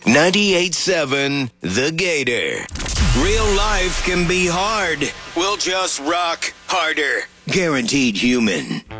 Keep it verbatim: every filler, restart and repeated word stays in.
ninety-eight point seven The Gator. Real life can be hard. We'll just rock harder. Guaranteed human.